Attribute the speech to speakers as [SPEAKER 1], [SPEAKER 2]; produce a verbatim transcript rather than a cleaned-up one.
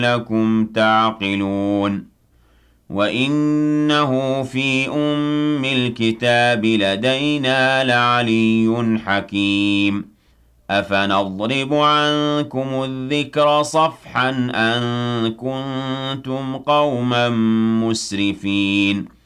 [SPEAKER 1] لَعَلَّكُمْ تَعْقِلُونَ وَإِنَّهُ فِي أُمِّ الْكِتَابِ لَدَيْنَا لَعَلِيٌّ حَكِيمٌ أَفَنَضْرِبُ عَنكُمُ الذِّكْرَ صَفْحًا أَن كُنتُمْ قَوْمًا مُّسْرِفِينَ